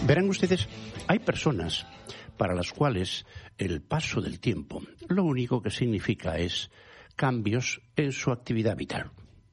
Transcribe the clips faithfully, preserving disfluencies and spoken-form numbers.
Verán ustedes, hay personas para las cuales el paso del tiempo lo único que significa es cambios en su actividad vital.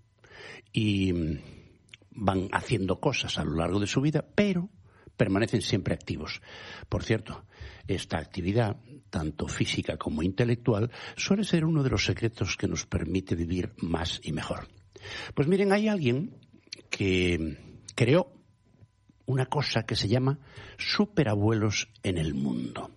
Y van haciendo cosas a lo largo de su vida, pero permanecen siempre activos. Por cierto, esta actividad, tanto física como intelectual, suele ser uno de los secretos que nos permite vivir más y mejor. Pues miren, hay alguien que creó una cosa que se llama superabuelos en el mundo.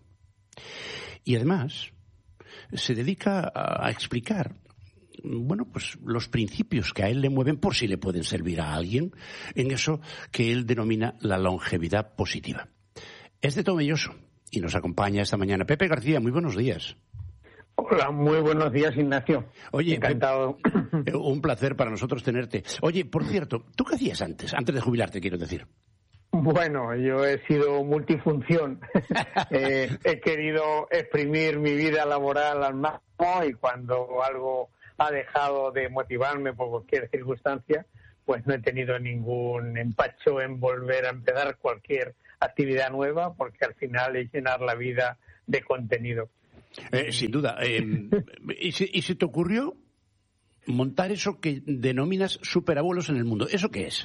Y además se dedica a explicar, bueno, pues los principios que a él le mueven, por si le pueden servir a alguien, en eso que él denomina la longevidad positiva. Es de Tomelloso y nos acompaña esta mañana Pepe García. Muy buenos días. Hola, muy buenos días, Ignacio. Oye, encantado. Pepe, un placer para nosotros tenerte. Oye, por cierto, ¿tú qué hacías antes? Antes de jubilarte, quiero decir. Bueno, yo he sido multifunción. eh, he querido exprimir mi vida laboral al máximo y cuando algo ha dejado de motivarme por cualquier circunstancia, pues no he tenido ningún empacho en volver a empezar cualquier actividad nueva, porque al final es llenar la vida de contenido. Eh, sin duda. Eh, ¿y, si, ¿Y si te ocurrió montar eso que denominas superabuelos en el mundo? ¿Eso qué es?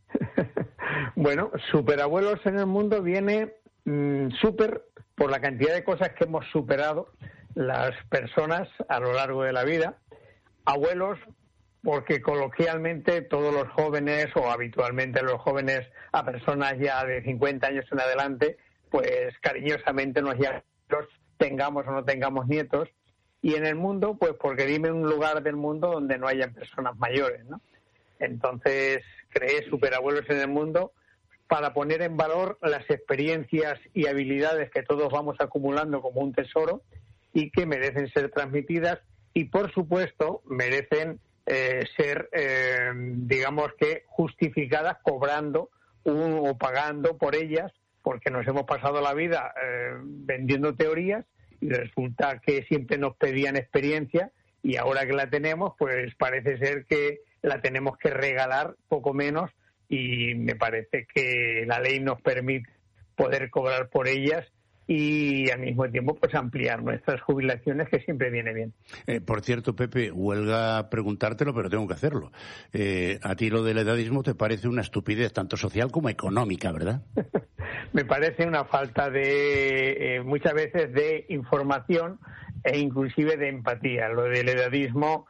Bueno, superabuelos en el mundo viene mmm, súper por la cantidad de cosas que hemos superado las personas a lo largo de la vida. Abuelos, porque coloquialmente todos los jóvenes, o habitualmente los jóvenes a personas ya de cincuenta años en adelante, pues cariñosamente nos llaman, tengamos o no tengamos nietos. Y en el mundo, pues porque dime un lugar del mundo donde no haya personas mayores, ¿no? Entonces creé superabuelos en el mundo para poner en valor las experiencias y habilidades que todos vamos acumulando como un tesoro y que merecen ser transmitidas y, por supuesto, merecen eh, ser, eh, digamos que, justificadas cobrando un, o pagando por ellas, porque nos hemos pasado la vida eh, vendiendo teorías y resulta que siempre nos pedían experiencia y ahora que la tenemos, pues parece ser que la tenemos que regalar poco menos y me parece que la ley nos permite poder cobrar por ellas y al mismo tiempo pues ampliar nuestras jubilaciones, que siempre viene bien. Eh, por cierto, Pepe, huelga preguntártelo, pero tengo que hacerlo. Eh, a ti lo del edadismo te parece una estupidez tanto social como económica, ¿verdad? Me parece una falta de, eh, muchas veces, de información e inclusive de empatía. Lo del edadismo,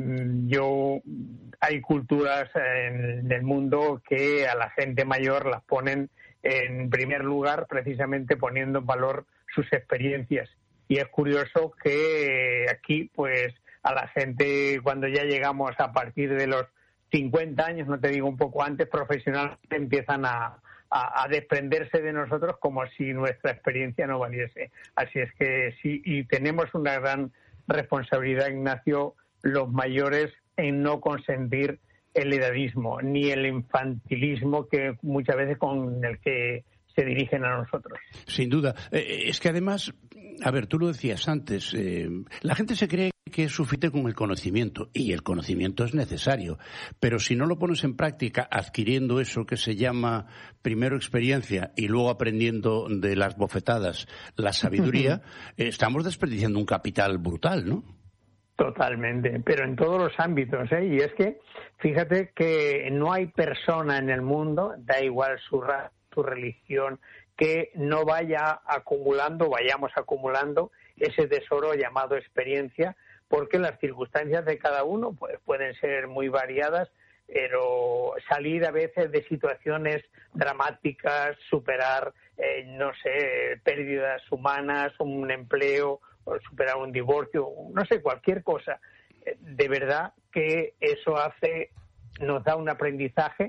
yo hay culturas en el mundo que a la gente mayor las ponen en primer lugar precisamente poniendo en valor sus experiencias y es curioso que aquí pues a la gente cuando ya llegamos a partir de los cincuenta años, no te digo un poco antes, profesionalmente empiezan a, a, a desprenderse de nosotros como si nuestra experiencia no valiese. Así es que sí, y tenemos una gran responsabilidad, Ignacio, los mayores, en no consentir el edadismo ni el infantilismo que muchas veces con el que se dirigen a nosotros. Sin duda. Eh, es que además, a ver, tú lo decías antes, eh, la gente se cree que es suficiente con el conocimiento, y el conocimiento es necesario, pero si no lo pones en práctica adquiriendo eso que se llama primero experiencia y luego aprendiendo de las bofetadas la sabiduría, eh, estamos desperdiciando un capital brutal, ¿no? Totalmente, pero en todos los ámbitos, ¿eh? Y es que, fíjate que no hay persona en el mundo, da igual su raza, su religión, que no vaya acumulando, vayamos acumulando ese tesoro llamado experiencia, porque las circunstancias de cada uno pues, pueden ser muy variadas, pero salir a veces de situaciones dramáticas, superar, eh, no sé, pérdidas humanas, un empleo, o superar un divorcio, no sé, cualquier cosa. De verdad que eso hace, nos da un aprendizaje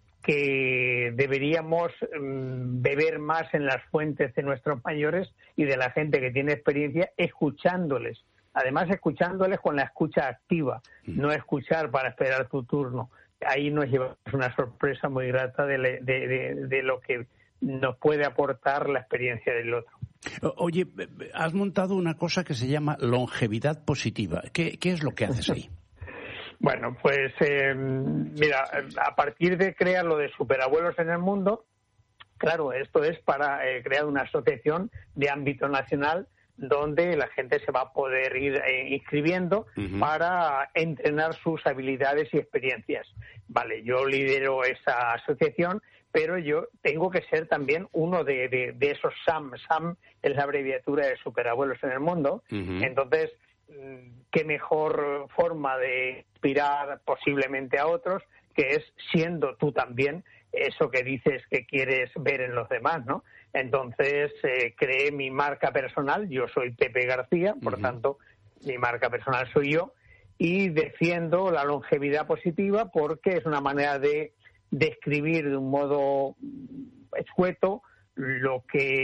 que deberíamos um, beber más en las fuentes de nuestros mayores y de la gente que tiene experiencia, escuchándoles. Además, escuchándoles con la escucha activa, no escuchar para esperar tu turno. Ahí nos llevamos una sorpresa muy grata de, le, de, de, de lo que nos puede aportar la experiencia del otro. Oye, has montado una cosa que se llama longevidad positiva. ¿Qué, qué es lo que haces ahí? Bueno, pues eh, mira, a partir de crear lo de superabuelos en el mundo, claro, esto es para eh, crear una asociación de ámbito nacional donde la gente se va a poder ir eh, inscribiendo uh-huh. para entrenar sus habilidades y experiencias. Vale, yo lidero esa asociación, pero yo tengo que ser también uno de, de, de esos S A M. S A M es la abreviatura de Superabuelos en el Mundo. Uh-huh. Entonces, qué mejor forma de inspirar posiblemente a otros que es siendo tú también eso que dices que quieres ver en los demás, ¿no? Entonces, eh, creé mi marca personal. Yo soy Pepe García, por uh-huh. tanto, mi marca personal soy yo, y defiendo la longevidad positiva porque es una manera de describir de un modo escueto lo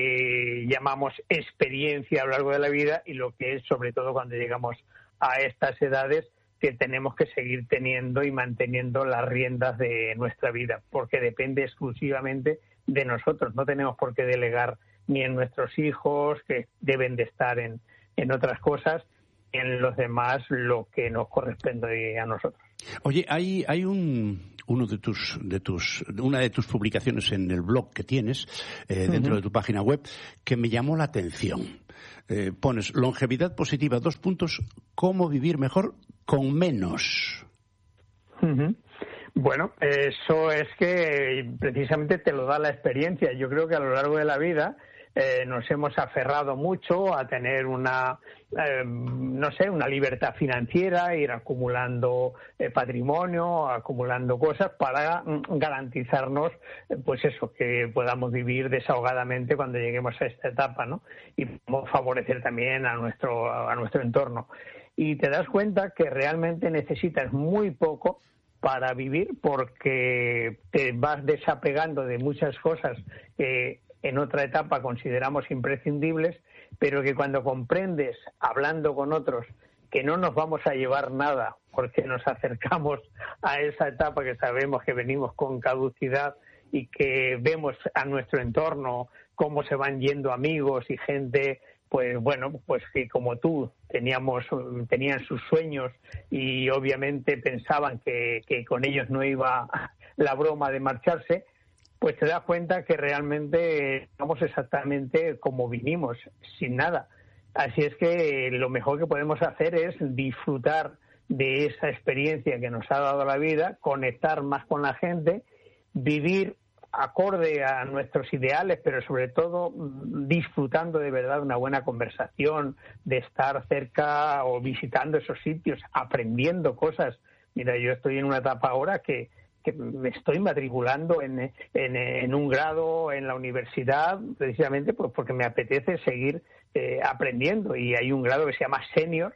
que llamamos experiencia a lo largo de la vida y lo que es, sobre todo, cuando llegamos a estas edades, que tenemos que seguir teniendo y manteniendo las riendas de nuestra vida, porque depende exclusivamente de nosotros. No tenemos por qué delegar ni en nuestros hijos, que deben de estar en, en otras cosas, ni en los demás lo que nos corresponde a nosotros. Oye, hay hay un uno de tus de tus una de tus publicaciones en el blog que tienes eh, dentro uh-huh. de tu página web que me llamó la atención. Eh, pones longevidad positiva, dos puntos, cómo vivir mejor con menos. Uh-huh. Bueno, eso es que precisamente te lo da la experiencia. Yo creo que a lo largo de la vida eh, nos hemos aferrado mucho a tener una, eh, no sé, una libertad financiera, ir acumulando eh, patrimonio, acumulando cosas para mm, garantizarnos, eh, pues eso, que podamos vivir desahogadamente cuando lleguemos a esta etapa, ¿no? Y favorecer también a nuestro, a nuestro entorno. Y te das cuenta que realmente necesitas muy poco para vivir porque te vas desapegando de muchas cosas que en otra etapa consideramos imprescindibles, pero que cuando comprendes, hablando con otros, que no nos vamos a llevar nada porque nos acercamos a esa etapa que sabemos que venimos con caducidad y que vemos a nuestro entorno cómo se van yendo amigos y gente, pues bueno, pues que como tú teníamos tenían sus sueños y obviamente pensaban que, que con ellos no iba la broma de marcharse, pues te das cuenta que realmente estamos exactamente como vinimos, sin nada. Así es que lo mejor que podemos hacer es disfrutar de esa experiencia que nos ha dado la vida, conectar más con la gente, vivir acorde a nuestros ideales, pero sobre todo disfrutando de verdad una buena conversación, de estar cerca o visitando esos sitios, aprendiendo cosas. Mira, yo estoy en una etapa ahora que que me estoy matriculando en, en, en un grado en la universidad precisamente pues porque me apetece seguir eh, aprendiendo, y hay un grado que se llama senior,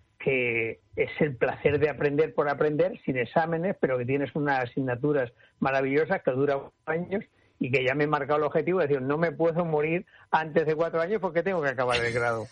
que es el placer de aprender por aprender, sin exámenes, pero que tienes unas asignaturas maravillosas que duran años y que ya me he marcado el objetivo de decir, no me puedo morir antes de cuatro años porque tengo que acabar el grado.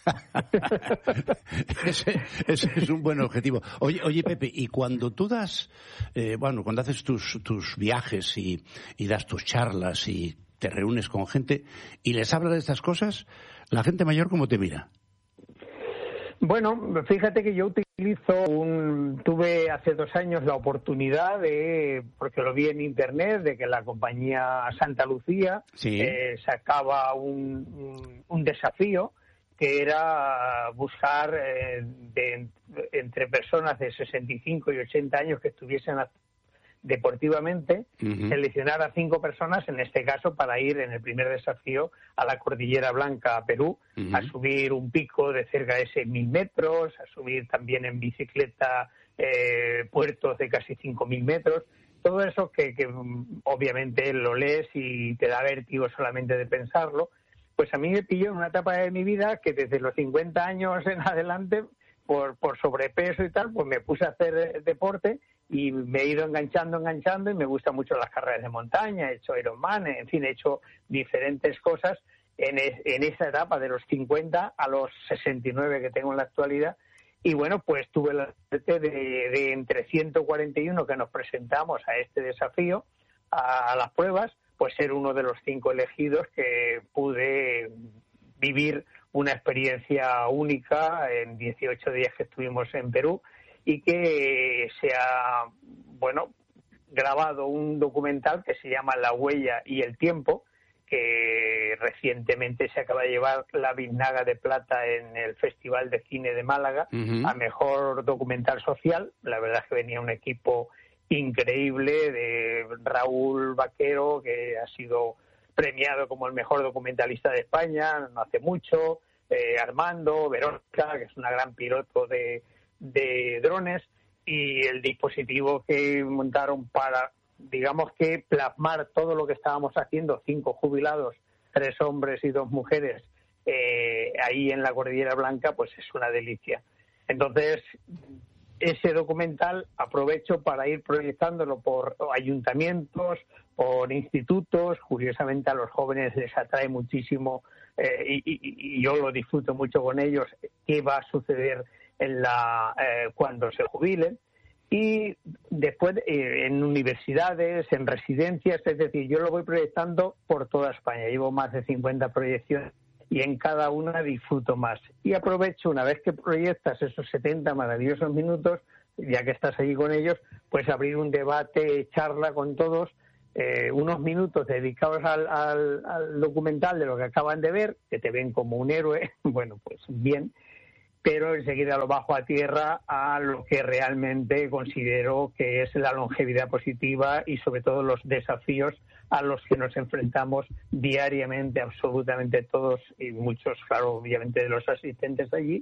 ese, ese es un buen objetivo. Oye, oye Pepe, y cuando tú das, eh, bueno, cuando haces tus, tus viajes y, y das tus charlas y te reúnes con gente y les hablas de estas cosas, la gente mayor, ¿cómo te mira? Bueno, fíjate que yo utilizo un... Tuve hace dos años la oportunidad de, porque lo vi en internet, de que la compañía Santa Lucía sí. eh, sacaba un, un, un desafío que era buscar eh, de, entre personas de sesenta y cinco y ochenta años que estuviesen deportivamente, uh-huh. seleccionar a cinco personas, en este caso, para ir en el primer desafío a la Cordillera Blanca, a Perú, uh-huh. a subir un pico de cerca de seis mil metros, a subir también en bicicleta eh, puertos de casi cinco mil metros. Todo eso que, que obviamente lo lees y te da vértigo solamente de pensarlo. Pues a mí me pilló en una etapa de mi vida que desde los cincuenta años en adelante, por, por sobrepeso y tal, pues me puse a hacer deporte y me he ido enganchando, enganchando, y me gustan mucho las carreras de montaña, he hecho Ironman, en fin, he hecho diferentes cosas en, es, en esa etapa de los cincuenta a los sesenta y nueve que tengo en la actualidad. Y bueno, pues tuve la suerte de, de entre ciento cuarenta y uno que nos presentamos a este desafío, a, a las pruebas, pues ser uno de los cinco elegidos que pude vivir una experiencia única en dieciocho días que estuvimos en Perú, y que se ha, bueno, grabado un documental que se llama La huella y el tiempo, que recientemente se acaba de llevar la Biznaga de Plata en el Festival de Cine de Málaga, uh-huh. a mejor documental social. La verdad es que venía un equipo increíble de Raúl Vaquero, que ha sido premiado como el mejor documentalista de España no hace mucho, eh, Armando, Verónica, que es una gran piloto de, de drones, y el dispositivo que montaron para, digamos que, plasmar todo lo que estábamos haciendo, cinco jubilados, tres hombres y dos mujeres, eh, ahí en la Cordillera Blanca, pues es una delicia. Entonces, ese documental aprovecho para ir proyectándolo por ayuntamientos, por institutos. Curiosamente a los jóvenes les atrae muchísimo, eh, y, y, y yo lo disfruto mucho con ellos, qué va a suceder en la eh, cuando se jubilen. Y después eh, en universidades, en residencias, es decir, yo lo voy proyectando por toda España. Llevo más de cincuenta proyecciones y en cada una disfruto más. Y aprovecho, una vez que proyectas esos setenta maravillosos minutos, ya que estás allí con ellos, pues abrir un debate, charla con todos, eh, unos minutos dedicados al, al, al documental de lo que acaban de ver, que te ven como un héroe, bueno, pues bien, pero enseguida lo bajo a tierra a lo que realmente considero que es la longevidad positiva y sobre todo los desafíos a los que nos enfrentamos diariamente, absolutamente todos y muchos, claro, obviamente de los asistentes allí,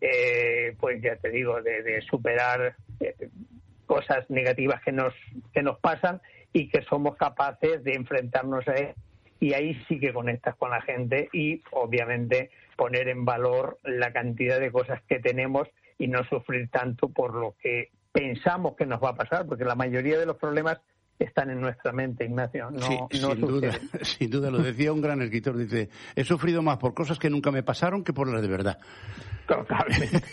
eh, pues ya te digo, de, de superar eh, cosas negativas que nos que nos pasan y que somos capaces de enfrentarnos a ellas. Y ahí sí que conectas con la gente y, obviamente, poner en valor la cantidad de cosas que tenemos y no sufrir tanto por lo que pensamos que nos va a pasar, porque la mayoría de los problemas están en nuestra mente, Ignacio. No, sí, no sin sucede. duda, sin duda, lo decía un gran escritor, dice, he sufrido más por cosas que nunca me pasaron que por las de verdad. Totalmente.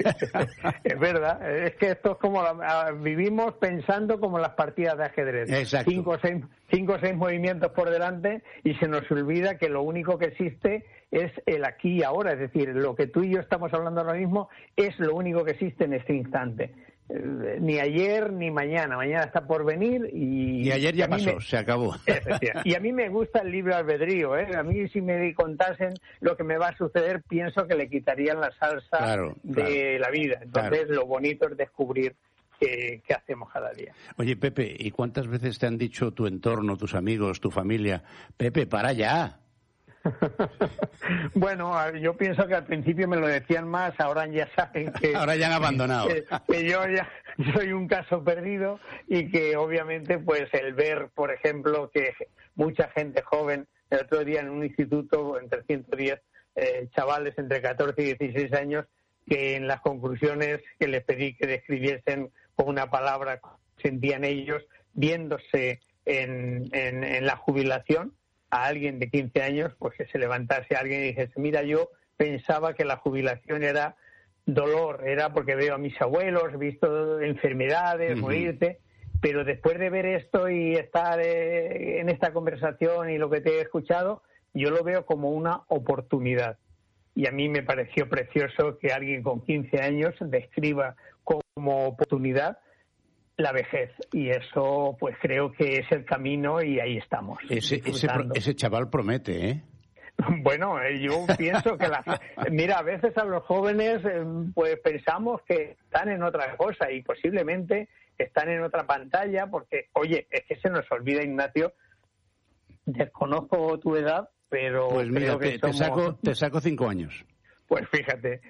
Es verdad, es que esto es como, la, vivimos pensando como las partidas de ajedrez. Exacto. Cinco o seis, cinco o seis movimientos por delante y se nos olvida que lo único que existe es el aquí y ahora, es decir, lo que tú y yo estamos hablando ahora mismo es lo único que existe en este instante. Ni ayer ni mañana, mañana está por venir y... Y ayer ya pasó, me... se acabó. Y a mí me gusta el libre albedrío, ¿eh? A mí si me contasen lo que me va a suceder, pienso que le quitarían la salsa claro, de claro, la vida. Entonces claro. Lo bonito es descubrir qué, qué hacemos cada día. Oye, Pepe, ¿y cuántas veces te han dicho tu entorno, tus amigos, tu familia, Pepe, para ya? Bueno, yo pienso que al principio me lo decían más, ahora ya saben que... Ahora ya han abandonado. Que, que yo ya soy un caso perdido y que obviamente pues el ver, por ejemplo, que mucha gente joven, el otro día en un instituto, entre ciento diez eh, chavales entre catorce y dieciséis años, que en las conclusiones que les pedí que describiesen con una palabra sentían ellos, viéndose en, en, en la jubilación, a alguien de quince años, pues que se levantase alguien y dijese, mira, yo pensaba que la jubilación era dolor, era porque veo a mis abuelos, he visto enfermedades, uh-huh. morirte, pero después de ver esto y estar eh, en esta conversación y lo que te he escuchado, yo lo veo como una oportunidad. Y a mí me pareció precioso que alguien con quince años describa como oportunidad la vejez, y eso pues creo que es el camino y ahí estamos. Ese, ese, ese chaval promete, ¿eh? Bueno, yo pienso que la... Mira, a veces a los jóvenes pues pensamos que están en otra cosa y posiblemente están en otra pantalla porque, oye, es que se nos olvida, Ignacio, desconozco tu edad, pero pues mira, creo que te, somos... te, saco, te saco cinco años. Pues fíjate,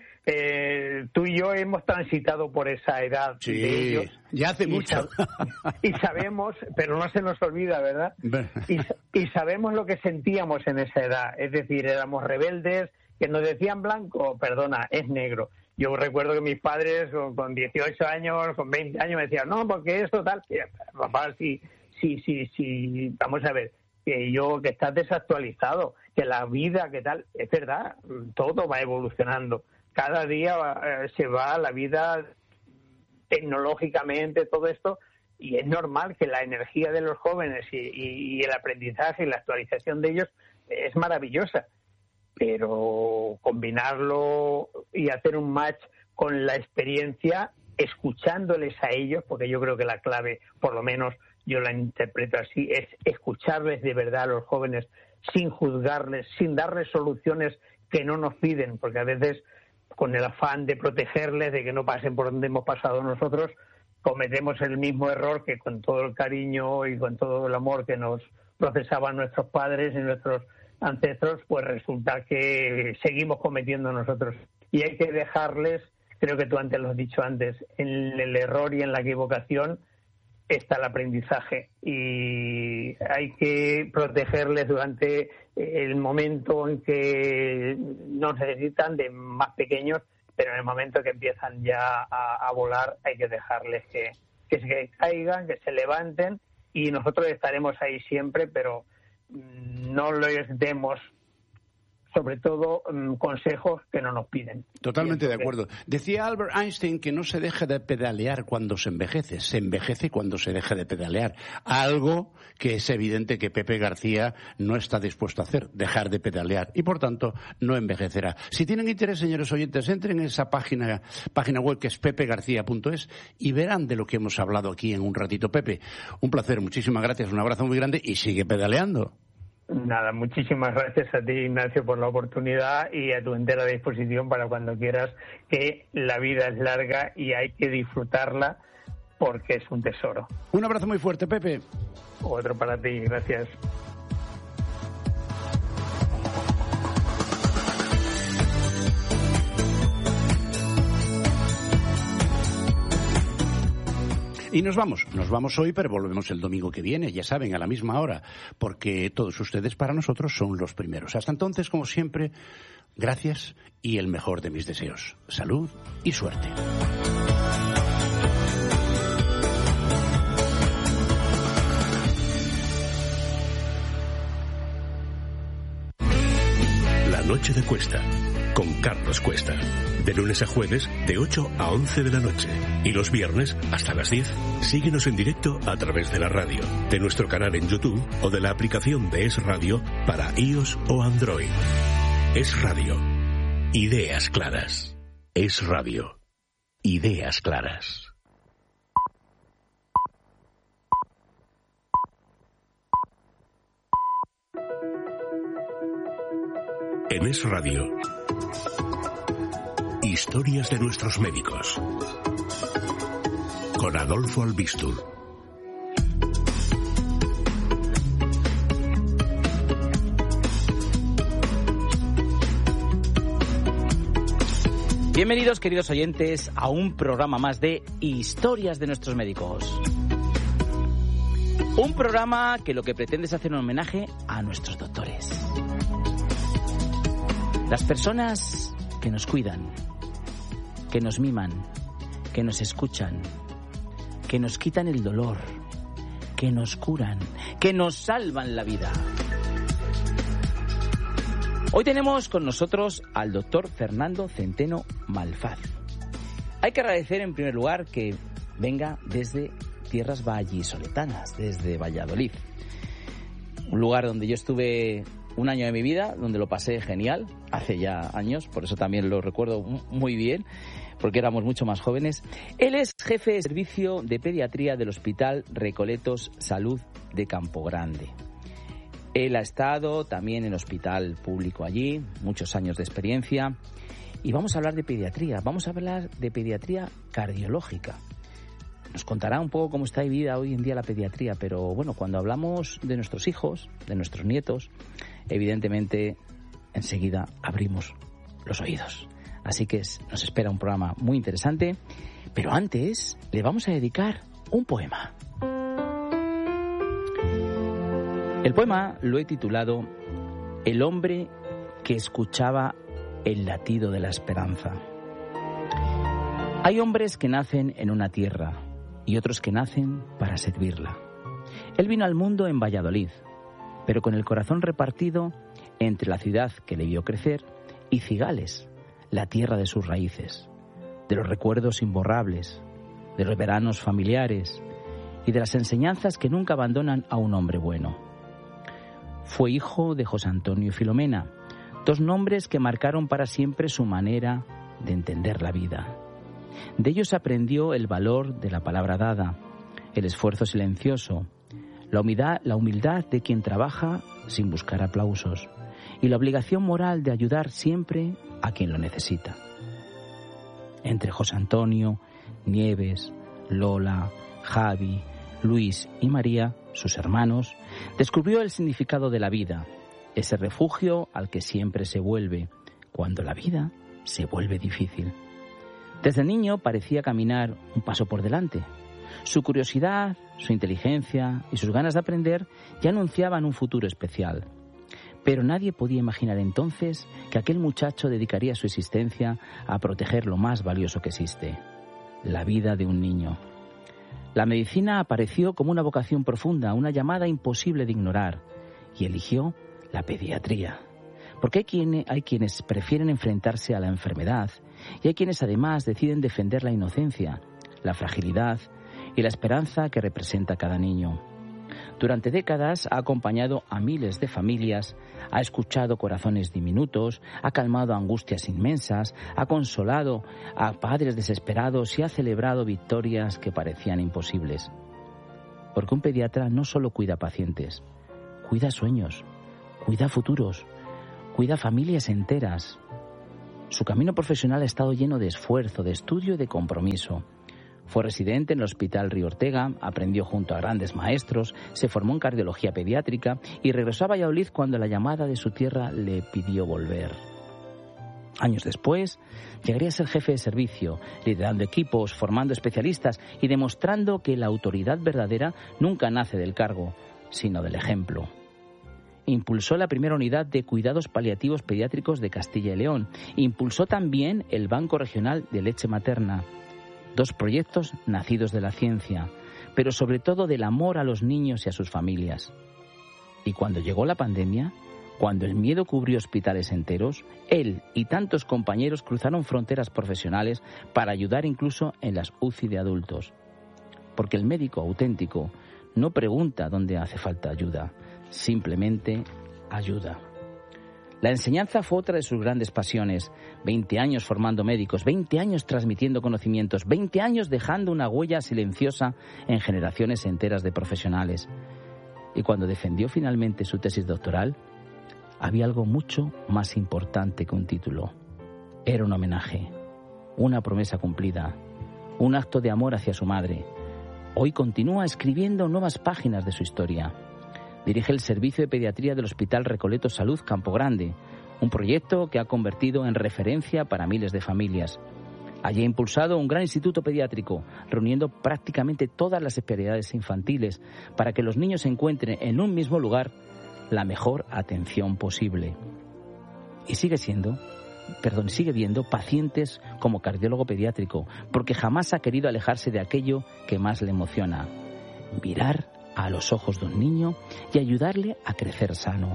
eh, tú y yo hemos transitado por esa edad sí, de ellos. Ya hace y mucho. Sab- y sabemos, pero no se nos olvida, ¿verdad? y, y sabemos lo que sentíamos en esa edad. Es decir, éramos rebeldes, que nos decían blanco, perdona, es negro. Yo recuerdo que mis padres con dieciocho años, con veinte años me decían, no, porque esto tal. Y, papá, sí, sí, sí, sí, vamos a ver. Que yo, que estás desactualizado, que la vida, que tal, es verdad, todo va evolucionando. Cada día eh, se va la vida tecnológicamente, todo esto, y es normal que la energía de los jóvenes y, y, y el aprendizaje y la actualización de ellos es maravillosa. Pero combinarlo y hacer un match con la experiencia, escuchándoles a ellos, porque yo creo que la clave, por lo menos yo la interpreto así, es escucharles de verdad a los jóvenes sin juzgarles, sin darles soluciones que no nos piden, porque a veces con el afán de protegerles, de que no pasen por donde hemos pasado nosotros, cometemos el mismo error que con todo el cariño y con todo el amor que nos procesaban nuestros padres y nuestros ancestros, pues resulta que seguimos cometiendo nosotros. Y hay que dejarles, creo que tú antes lo has dicho antes, en el error y en la equivocación está el aprendizaje, y hay que protegerles durante el momento en que nos necesitan, de más pequeños, pero en el momento que empiezan ya a, a volar hay que dejarles que, que se caigan, que se levanten, y nosotros estaremos ahí siempre, pero no les demos, sobre todo, um, consejos que no nos piden. Totalmente de acuerdo. Decía Albert Einstein que no se deja de pedalear cuando se envejece, se envejece cuando se deja de pedalear. Algo que es evidente que Pepe García no está dispuesto a hacer, dejar de pedalear, y por tanto no envejecerá. Si tienen interés, señores oyentes, entren en esa página, página web que es pepe garcía punto es y verán de lo que hemos hablado aquí en un ratito. Pepe, un placer, muchísimas gracias, un abrazo muy grande y sigue pedaleando. Nada, muchísimas gracias a ti, Ignacio, por la oportunidad, y a tu entera disposición para cuando quieras, que la vida es larga y hay que disfrutarla porque es un tesoro. Un abrazo muy fuerte, Pepe. Otro para ti, gracias. Y nos vamos, nos vamos hoy, pero volvemos el domingo que viene, ya saben, a la misma hora, porque todos ustedes para nosotros son los primeros. Hasta entonces, como siempre, gracias y el mejor de mis deseos. Salud y suerte. La noche de Cuesta, con Carlos Cuesta. De lunes a jueves, de ocho a once de la noche. Y los viernes, hasta las diez. Síguenos en directo a través de la radio, de nuestro canal en YouTube o de la aplicación de Es Radio para iOS o Android. Es Radio. Ideas claras. Es Radio. Ideas claras. En Es Radio. Historias de nuestros médicos. Con Adolfo Albistur. Bienvenidos, queridos oyentes, a un programa más de Historias de nuestros médicos. Un programa que lo que pretende es hacer un homenaje a nuestros doctores. Las personas que nos cuidan, que nos miman, que nos escuchan, que nos quitan el dolor, que nos curan, que nos salvan la vida. Hoy tenemos con nosotros al doctor Fernando Centeno Malfaz. Hay que agradecer en primer lugar que venga desde tierras vallisoletanas, desde Valladolid. Un lugar donde yo estuve un año de mi vida, donde lo pasé genial, hace ya años, por eso también lo recuerdo muy bien, porque éramos mucho más jóvenes. Él es jefe de servicio de pediatría del Hospital Recoletos Salud de Campo Grande. Él ha estado también en hospital público allí, muchos años de experiencia. Y vamos a hablar de pediatría, vamos a hablar de pediatría cardiológica. Nos contará un poco cómo está vivida hoy en día la pediatría, pero bueno, cuando hablamos de nuestros hijos, de nuestros nietos, evidentemente enseguida abrimos los oídos. Así que nos espera un programa muy interesante, pero antes le vamos a dedicar un poema. El poema lo he titulado El hombre que escuchaba el latido de la esperanza. Hay hombres que nacen en una tierra y otros que nacen para servirla. Él vino al mundo en Valladolid, pero con el corazón repartido entre la ciudad que le vio crecer y Cigales, la tierra de sus raíces, de los recuerdos imborrables, de los veranos familiares y de las enseñanzas que nunca abandonan a un hombre bueno. Fue hijo de José Antonio y Filomena, dos nombres que marcaron para siempre su manera de entender la vida. De ellos aprendió el valor de la palabra dada, el esfuerzo silencioso, la humildad, la humildad de quien trabaja sin buscar aplausos, y la obligación moral de ayudar siempre a quien lo necesita. Entre José Antonio, Nieves, Lola, Javi, Luis y María, sus hermanos, descubrió el significado de la vida, ese refugio al que siempre se vuelve cuando la vida se vuelve difícil. Desde niño parecía caminar un paso por delante. Su curiosidad, su inteligencia y sus ganas de aprender ya anunciaban un futuro especial. Pero nadie podía imaginar entonces que aquel muchacho dedicaría su existencia a proteger lo más valioso que existe, la vida de un niño. La medicina apareció como una vocación profunda, una llamada imposible de ignorar, y eligió la pediatría. Porque hay, quien, hay quienes prefieren enfrentarse a la enfermedad y hay quienes además deciden defender la inocencia, la fragilidad y la esperanza que representa cada niño. Durante décadas ha acompañado a miles de familias, ha escuchado corazones diminutos, ha calmado angustias inmensas, ha consolado a padres desesperados y ha celebrado victorias que parecían imposibles. Porque un pediatra no solo cuida pacientes, cuida sueños, cuida futuros, cuida familias enteras. Su camino profesional ha estado lleno de esfuerzo, de estudio y de compromiso. Fue residente en el Hospital Río Ortega, aprendió junto a grandes maestros, se formó en cardiología pediátrica y regresó a Valladolid cuando la llamada de su tierra le pidió volver. Años después, llegaría a ser jefe de servicio, liderando equipos, formando especialistas y demostrando que la autoridad verdadera nunca nace del cargo, sino del ejemplo. Impulsó la primera unidad de cuidados paliativos pediátricos de Castilla y León. Impulsó también el Banco Regional de Leche Materna. Dos proyectos nacidos de la ciencia, pero sobre todo del amor a los niños y a sus familias. Y cuando llegó la pandemia, cuando el miedo cubrió hospitales enteros, él y tantos compañeros cruzaron fronteras profesionales para ayudar incluso en las U C I de adultos. Porque el médico auténtico no pregunta dónde hace falta ayuda, simplemente ayuda. La enseñanza fue otra de sus grandes pasiones. veinte años formando médicos, veinte años transmitiendo conocimientos, veinte años dejando una huella silenciosa en generaciones enteras de profesionales. Y cuando defendió finalmente su tesis doctoral, había algo mucho más importante que un título. Era un homenaje, una promesa cumplida, un acto de amor hacia su madre. Hoy continúa escribiendo nuevas páginas de su historia. Dirige el servicio de pediatría del Hospital Recoleto Salud Campo Grande, un proyecto que ha convertido en referencia para miles de familias. Allí ha impulsado un gran instituto pediátrico, reuniendo prácticamente todas las especialidades infantiles para que los niños encuentren en un mismo lugar la mejor atención posible. Y sigue siendo, perdón, sigue viendo pacientes como cardiólogo pediátrico, porque jamás ha querido alejarse de aquello que más le emociona: mirar a los ojos de un niño y ayudarle a crecer sano.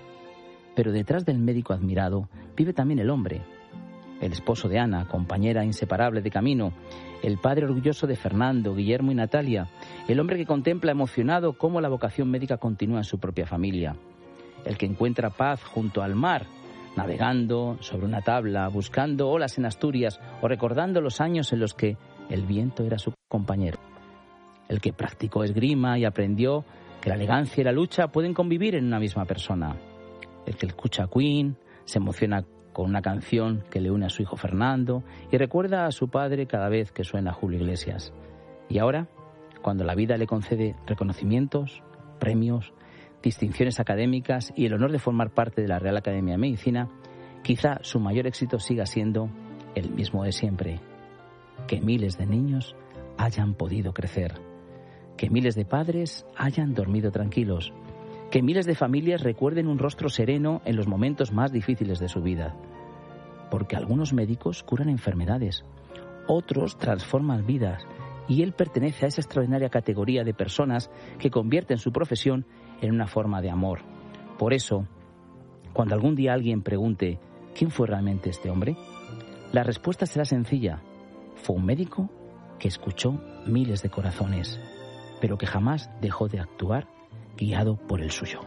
Pero detrás del médico admirado vive también el hombre, el esposo de Ana, compañera inseparable de camino, el padre orgulloso de Fernando, Guillermo y Natalia, el hombre que contempla emocionado cómo la vocación médica continúa en su propia familia, el que encuentra paz junto al mar, navegando sobre una tabla, buscando olas en Asturias o recordando los años en los que el viento era su compañero, el que practicó esgrima y aprendió que la elegancia y la lucha pueden convivir en una misma persona, el que escucha a Queen, se emociona con una canción que le une a su hijo Fernando y recuerda a su padre cada vez que suena Julio Iglesias. Y ahora, cuando la vida le concede reconocimientos, premios, distinciones académicas y el honor de formar parte de la Real Academia de Medicina, quizá su mayor éxito siga siendo el mismo de siempre: que miles de niños hayan podido crecer, que miles de padres hayan dormido tranquilos, que miles de familias recuerden un rostro sereno en los momentos más difíciles de su vida. Porque algunos médicos curan enfermedades, otros transforman vidas, y él pertenece a esa extraordinaria categoría de personas que convierten su profesión en una forma de amor. Por eso, cuando algún día alguien pregunte ¿quién fue realmente este hombre?, la respuesta será sencilla: fue un médico que escuchó miles de corazones, pero que jamás dejó de actuar guiado por el suyo.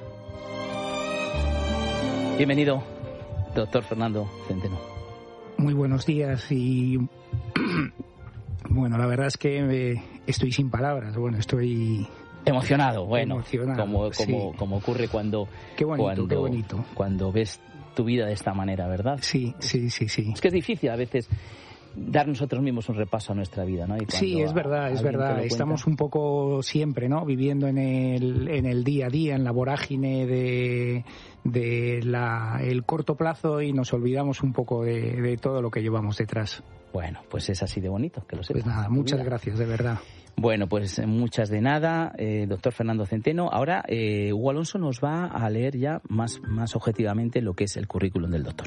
Bienvenido, doctor Fernando Centeno. Muy buenos días y bueno, la verdad es que me, estoy sin palabras. Bueno, estoy Emocionado, bueno, Emocionado, como, como, sí. como ocurre cuando, Qué bonito, cuando, qué bonito. cuando ves tu vida de esta manera, ¿verdad? Sí, sí, sí, sí. Es que es difícil a veces dar nosotros mismos un repaso a nuestra vida, ¿no? Y sí, es verdad, es verdad. Estamos un poco siempre, ¿no? Viviendo en el, en el día a día, en la vorágine de, de la, el corto plazo y nos olvidamos un poco de, de todo lo que llevamos detrás. Bueno, pues es así de bonito, que lo sepas. Pues nada, muchas gracias, de verdad. Bueno, pues muchas de nada, eh, doctor Fernando Centeno. Ahora, eh, Hugo Alonso nos va a leer ya más, más objetivamente lo que es el currículum del doctor.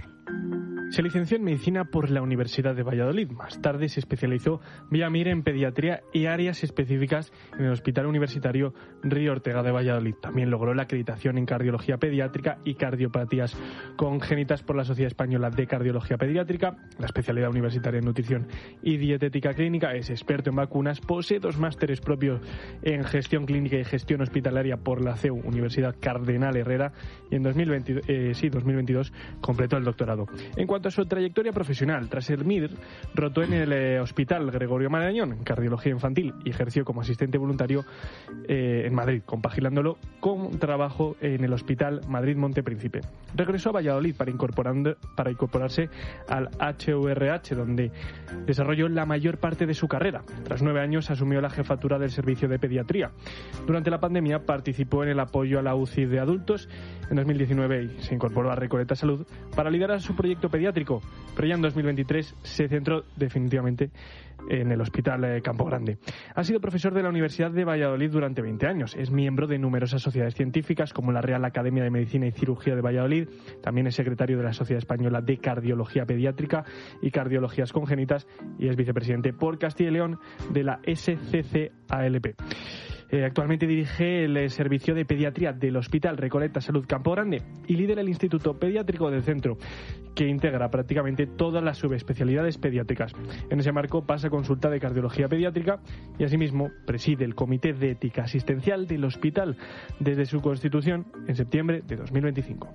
Se licenció en Medicina por la Universidad de Valladolid. Más tarde se especializó vía MIR en Pediatría y áreas específicas en el Hospital Universitario Río Ortega de Valladolid. También logró la acreditación en Cardiología Pediátrica y Cardiopatías Congénitas por la Sociedad Española de Cardiología Pediátrica. La especialidad universitaria en Nutrición y Dietética Clínica. Es experto en vacunas. Posee dos másteres propios en Gestión Clínica y Gestión Hospitalaria por la C E U, Universidad Cardenal Herrera. Y en dos mil veinte, eh, sí, dos mil veintidós completó el doctorado. En cuanto En cuanto a su trayectoria profesional, tras el MIR, rotó en el eh, Hospital Gregorio Marañón, en Cardiología Infantil, y ejerció como asistente voluntario eh, en Madrid, compaginándolo con trabajo en el Hospital Madrid Montepríncipe. Regresó a Valladolid para, incorporando, para incorporarse al H U R H, donde desarrolló la mayor parte de su carrera. Tras nueve años asumió la jefatura del servicio de pediatría. Durante la pandemia participó en el apoyo a la U C I de adultos. En dos mil diecinueve se incorporó a Recoleta Salud para liderar su proyecto pediátrico, pero ya en dos mil veintitrés se centró definitivamente en el Hospital eh, Campo Grande. Ha sido profesor de la Universidad de Valladolid durante veinte años. Es miembro de numerosas sociedades científicas como la Real Academia de Medicina y Cirugía de Valladolid. También es secretario de la Sociedad Española de Cardiología Pediátrica y Cardiologías Congénitas y es vicepresidente por Castilla y León de la S C C A L P. Eh, actualmente dirige el eh, servicio de pediatría del Hospital Recoleta Salud Campo Grande y lidera el Instituto Pediátrico del Centro, que integra prácticamente todas las subespecialidades pediátricas. En ese marco pasa consulta de cardiología pediátrica y asimismo preside el Comité de Ética Asistencial del Hospital desde su constitución en septiembre de dos mil veinticinco.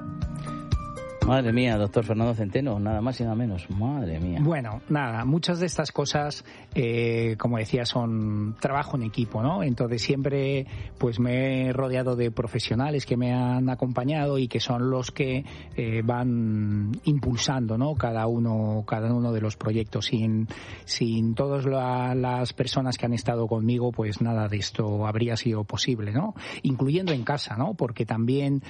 Madre mía, doctor Fernando Centeno, nada más y nada menos. Madre mía. Bueno, nada, muchas de estas cosas, eh, como decía, son trabajo en equipo, ¿no? Entonces siempre pues me he rodeado de profesionales que me han acompañado y que son los que eh, van impulsando, ¿no? Cada uno, cada uno de los proyectos. Sin, sin todas la, las personas que han estado conmigo, pues nada de esto habría sido posible, ¿no? Incluyendo en casa, ¿no? Porque también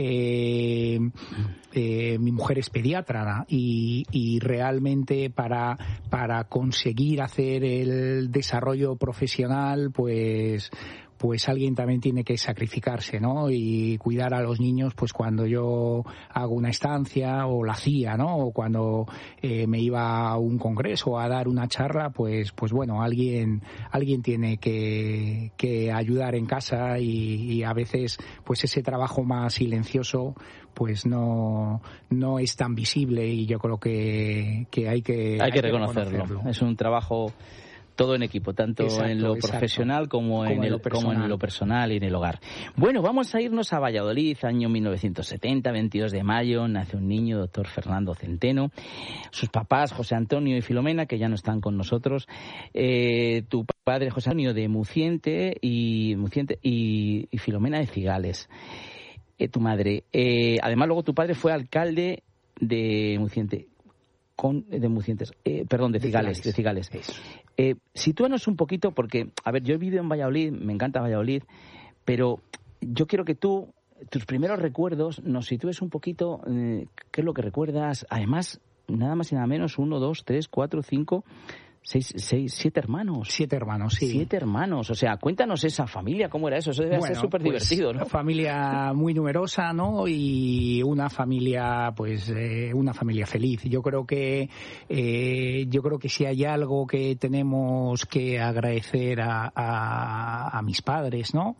eh, eh, mi mujer es pediatra y, y realmente para, para conseguir hacer el desarrollo profesional, pues pues alguien también tiene que sacrificarse, ¿no? Y cuidar a los niños, pues cuando yo hago una estancia o la hacía, ¿no? O cuando eh, me iba a un congreso a dar una charla, pues pues bueno, alguien alguien tiene que, que ayudar en casa y, y a veces pues ese trabajo más silencioso pues no no es tan visible y yo creo que, que hay que hay, hay que reconocerlo. reconocerlo. Es un trabajo todo en equipo, tanto exacto, en lo exacto. profesional como, como, en el, como en lo personal y en el hogar. Bueno, vamos a irnos a Valladolid, año mil novecientos setenta, veintidós de mayo, nace un niño, doctor Fernando Centeno. Sus papás, José Antonio y Filomena, que ya no están con nosotros. Eh, tu padre, José Antonio, de Muciente y, Muciente y, y Filomena de Cigales. Eh, tu madre. Eh, además, luego tu padre fue alcalde de Muciente. Con, de Mucientes, eh, perdón, de Cigales, de Cigales. De Cigales. Eh, sitúanos un poquito, porque, a ver, yo he vivido en Valladolid, me encanta Valladolid, pero yo quiero que tú, tus primeros recuerdos, nos sitúes un poquito, eh, qué es lo que recuerdas. Además, nada más y nada menos, uno, dos, tres, cuatro, cinco, seis, seis, siete hermanos. Siete hermanos, sí. Siete hermanos, o sea, cuéntanos esa familia, cómo era eso, eso debe bueno, ser súper pues, divertido, ¿no? Una familia muy numerosa, ¿no? Y una familia, pues, eh, una familia feliz. Yo creo que, eh, yo creo que si hay algo que tenemos que agradecer a, a, a mis padres, ¿no?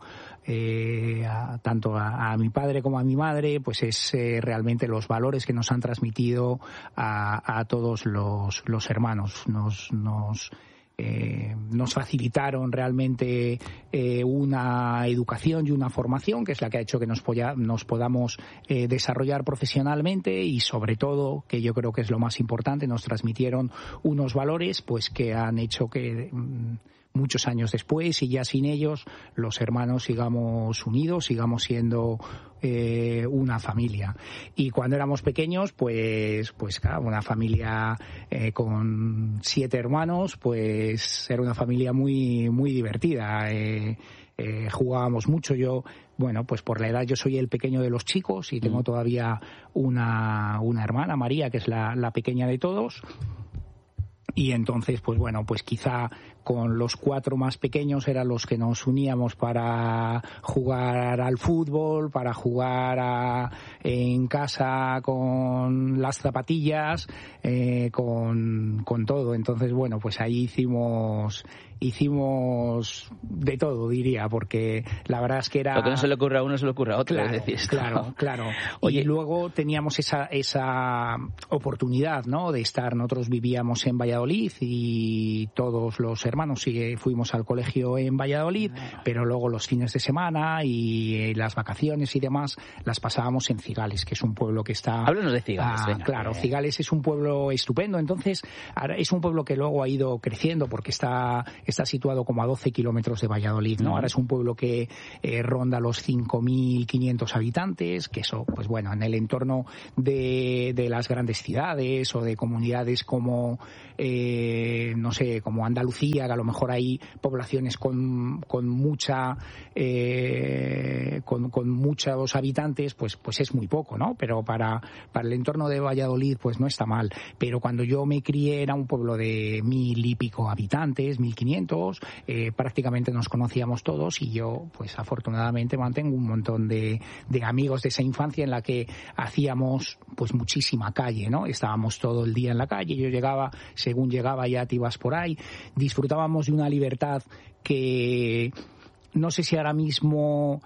Eh, a, tanto a, a mi padre como a mi madre, pues es eh, realmente los valores que nos han transmitido a, a todos los, los hermanos. Nos, nos, eh, nos facilitaron realmente eh, una educación y una formación que es la que ha hecho que nos, poya, nos podamos eh, desarrollar profesionalmente y sobre todo, que yo creo que es lo más importante, nos transmitieron unos valores pues que han hecho que muchos años después, y ya sin ellos los hermanos sigamos unidos, sigamos siendo eh, una familia. Y cuando éramos pequeños, pues pues claro, una familia eh, con siete hermanos, pues era una familia muy muy divertida. Eh, eh, jugábamos mucho. Yo, bueno, pues por la edad yo soy el pequeño de los chicos y tengo todavía una una hermana, María, que es la, la pequeña de todos. Y entonces, pues bueno, pues quizá con los cuatro más pequeños eran los que nos uníamos para jugar al fútbol, para jugar a, en casa con las zapatillas, eh, con, con todo. Entonces, bueno, pues ahí hicimos hicimos de todo, diría, porque la verdad es que era... Lo que no se le ocurre a uno se le ocurre a otro, claro, es decir, esto... Claro, claro. Oye, y luego teníamos esa, esa oportunidad, ¿no?, de estar, nosotros vivíamos en Valladolid y todos los hermanos sí, fuimos al colegio en Valladolid, pero luego los fines de semana y las vacaciones y demás las pasábamos en Cigales, que es un pueblo que está... Háblanos de Cigales. Ah, venga, claro, que... Cigales es un pueblo estupendo. Entonces, es un pueblo que luego ha ido creciendo porque está... está situado como a doce kilómetros de Valladolid, ¿no? Ahora es un pueblo que eh, ronda los cinco mil quinientos habitantes, que eso, pues bueno, en el entorno de, de las grandes ciudades o de comunidades como, eh, no sé, como Andalucía, que a lo mejor hay poblaciones con, con mucha, eh, con, con muchos habitantes, pues, pues es muy poco, ¿no? Pero para, para el entorno de Valladolid, pues no está mal. Pero cuando yo me crié era un pueblo de mil y pico habitantes, mil quinientos, eh, prácticamente nos conocíamos todos y yo, pues afortunadamente mantengo un montón de, de amigos de esa infancia en la que hacíamos pues muchísima calle, ¿no? Estábamos todo el día en la calle, yo llegaba, según llegaba ya te ibas por ahí, disfrutábamos de una libertad que no sé si ahora mismo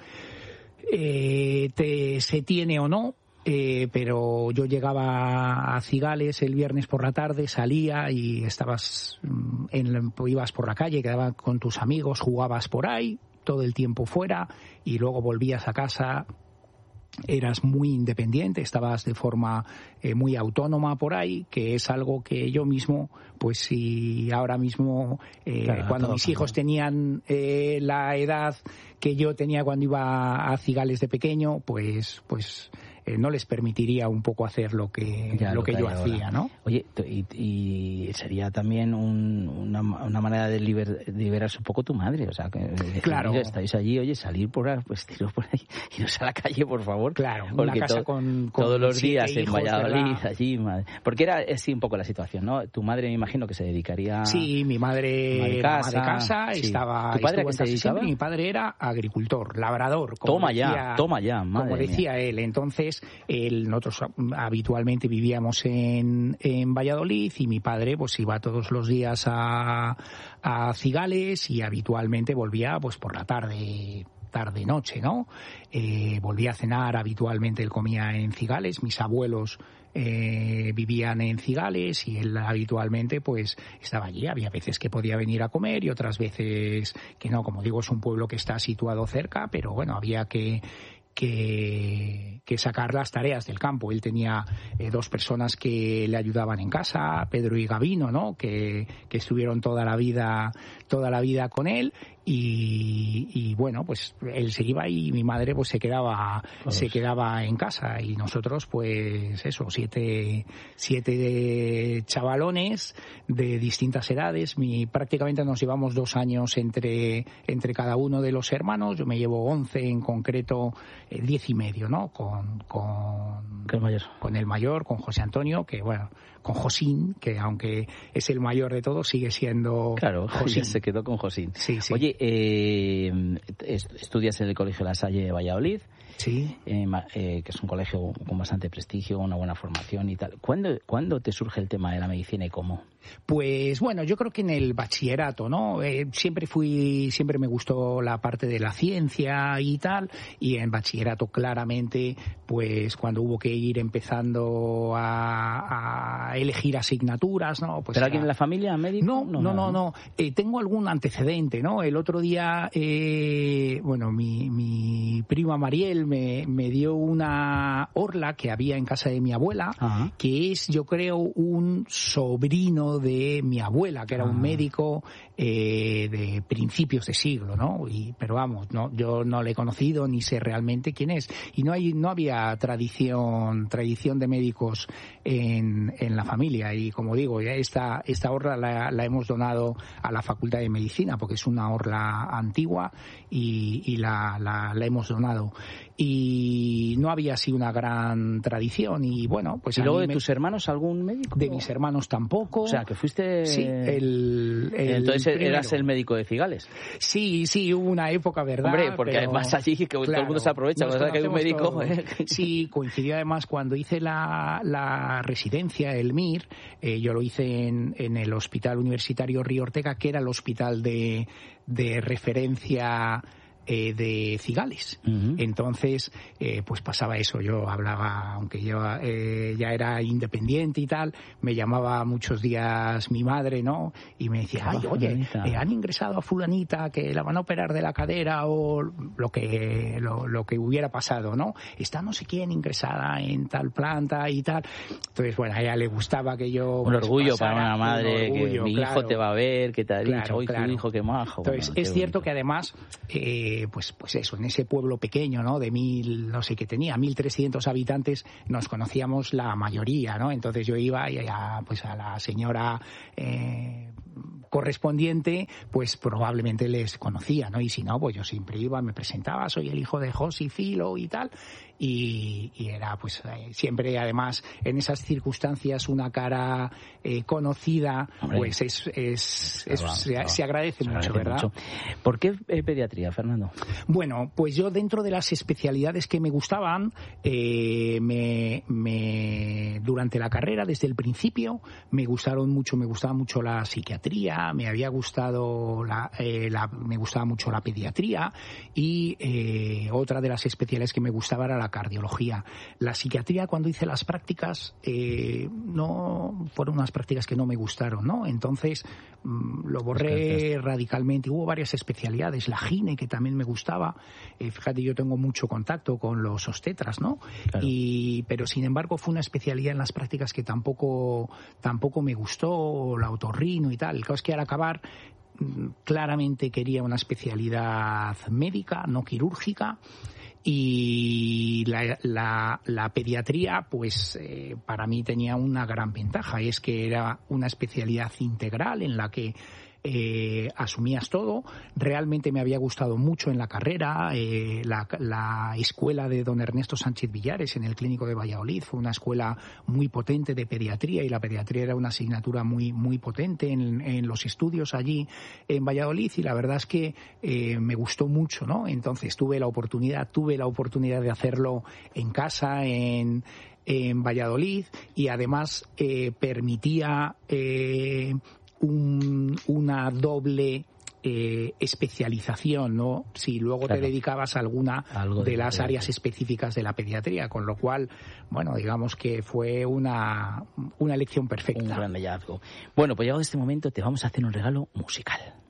eh, te, se tiene o no. Eh, pero yo llegaba a Cigales el viernes por la tarde, salía y estabas en, ibas por la calle, quedabas con tus amigos, jugabas por ahí todo el tiempo fuera y luego volvías a casa. Eras muy independiente, estabas de forma eh, muy autónoma por ahí, que es algo que yo mismo, pues si ahora mismo, eh, claro, cuando mis hijos tenían eh, la edad que yo tenía cuando iba a Cigales de pequeño, pues pues eh, no les permitiría un poco hacer lo que ya, lo, lo que yo hacía, ¿no? Oye, y, y sería también un, una, una manera de, liber, de liberarse un poco tu madre, o sea, que decir, claro, mira, estáis allí, oye, salir por ahí, pues tiro por ahí, iros a la calle, por favor. Claro, porque una casa to, con, con todos los días en hijos, Valladolid, ¿verdad? allí, madre. Porque era así un poco la situación, ¿no? Tu madre me imagino que se dedicaría... Sí, mi madre era ama de casa, sí. estaba... ¿Tu padre a qué en se dedicaba? Siempre. Mi padre era agricultor, labrador. Como Toma decía, ya, toma ya, madre Como decía mía. él, entonces, él, nosotros habitualmente vivíamos en, en Valladolid y mi padre pues iba todos los días a, a Cigales y habitualmente volvía pues por la tarde... tarde noche, ¿no? Eh, volvía a cenar, habitualmente él comía en Cigales, mis abuelos eh, vivían en Cigales y él habitualmente pues estaba allí, había veces que podía venir a comer y otras veces que no, como digo, es un pueblo que está situado cerca, pero bueno, había que Que, que sacar las tareas del campo. Él tenía eh, dos personas que le ayudaban en casa, Pedro y Gabino, ¿no? Que, que estuvieron toda la vida, toda la vida con él y, y bueno, pues él se iba y mi madre pues se quedaba, pues. se quedaba en casa y nosotros pues eso, siete, siete chavalones de distintas edades. Mi, prácticamente nos llevamos dos años entre, entre cada uno de los hermanos. Yo me llevo once en concreto. Diez y medio, ¿no? Con, con, el mayor. con el mayor, con José Antonio, que bueno, con Josín, que aunque es el mayor de todos, sigue siendo claro, Josín. Se quedó con Josín. Sí, sí. Oye, eh, estudias en el Colegio La Salle de Valladolid. Sí. Eh, eh, que es un colegio con bastante prestigio, una buena formación y tal. ¿Cuándo, ¿Cuándo te surge el tema de la medicina y cómo? Pues bueno, yo creo que en el bachillerato, ¿no? Eh, siempre fui, siempre me gustó la parte de la ciencia y tal, y en bachillerato claramente, pues cuando hubo que ir empezando a, a elegir asignaturas, ¿no? Pues ¿Pero era... alguien en la familia médico? No, no, no, no. no. Eh, tengo algún antecedente, ¿no? El otro día, eh, bueno, mi, mi prima Mariel él me, me dio una orla que había en casa de mi abuela, ajá, que es, yo creo, un sobrino de mi abuela, que era ajá, un médico eh, de principios de siglo, ¿no? Y, pero vamos, no, yo no le he conocido ni sé realmente quién es. Y no hay, no había tradición, tradición de médicos en, en la familia. Y como digo, ya esta, esta orla la, la hemos donado a la Facultad de Medicina, porque es una orla antigua y, y la, la, la hemos donado. Y no había así una gran tradición. Y bueno, pues. ¿Y luego de me... tus hermanos algún médico? De mis hermanos tampoco. O sea, que fuiste. Sí, el. el Entonces primero. Eras el médico de Cigales. Sí, sí, hubo una época, ¿verdad? Hombre, porque pero, además allí que claro, todo el mundo se aprovecha cuando sabe que hay un médico. Sí, coincidió además cuando hice la, la residencia, el M I R, eh, yo lo hice en, en el Hospital Universitario Río Ortega, que era el hospital de, de referencia Eh, de Cigales. Uh-huh. Entonces, eh, pues pasaba eso. Yo hablaba, aunque yo eh, ya era independiente y tal, me llamaba muchos días mi madre, ¿no? Y me decía, ay, oye, eh, han ingresado a fulanita que la van a operar de la cadera o lo que lo, lo que hubiera pasado, ¿no? Está no sé quién ingresada en tal planta y tal. Entonces, bueno, a ella le gustaba que yo... Un pues, orgullo pasara, para una madre, un orgullo, que mi claro, hijo te va a ver, que te ha dicho, claro, hoy claro. tu hijo, qué majo. Entonces, bueno, es cierto bonito. Que además... Eh, pues pues eso, en ese pueblo pequeño, ¿no? De mil, no sé qué tenía, mil trescientos habitantes, nos conocíamos la mayoría, ¿no? Entonces yo iba y a, pues a la señora eh, correspondiente, pues probablemente les conocía, ¿no? Y si no, pues yo siempre iba, me presentaba, soy el hijo de José Filo y tal, y, y era pues eh, siempre, además, en esas circunstancias, una cara eh, conocida, hombre, pues es, es, es va, se, va, se agradece se mucho, agradece ¿verdad? Mucho. ¿Por qué eh, pediatría, Fernando? Bueno, pues yo dentro de las especialidades que me gustaban, eh, me, me durante la carrera, desde el principio, me gustaron mucho, me gustaba mucho la psiquiatría, me había gustado la, eh, la me gustaba mucho la pediatría y eh, otra de las especialidades que me gustaba era la cardiología. La psiquiatría, cuando hice las prácticas, eh, no fueron unas prácticas que no me gustaron, ¿no? Entonces mmm, lo borré radicalmente. Hubo varias especialidades, la gine, que también me gustaba. Eh, fíjate, yo tengo mucho contacto con los obstetras, ¿no? Claro. Y pero sin embargo fue una especialidad en las prácticas que tampoco tampoco me gustó, la otorrino y tal. El caso es que al acabar claramente quería una especialidad médica, no quirúrgica. Y la, la, la pediatría, pues eh, para mí tenía una gran ventaja, y es que era una especialidad integral en la que eh, asumías todo. Realmente me había gustado mucho en la carrera. Eh, la, la escuela de don Ernesto Sánchez Villares en el Clínico de Valladolid fue una escuela muy potente de pediatría, y la pediatría era una asignatura muy muy potente en, en los estudios allí en Valladolid, y la verdad es que eh, me gustó mucho, ¿no? Entonces tuve la oportunidad, tuve la oportunidad de hacerlo en casa, en en Valladolid, y además eh, permitía eh, Un, una doble eh, especialización, ¿no? Si luego claro. te dedicabas a alguna Algo de, de las áreas específicas de la pediatría, con lo cual, bueno, digamos que fue una, una elección perfecta. Un gran hallazgo. Bueno, pues llegado este momento te vamos a hacer un regalo musical.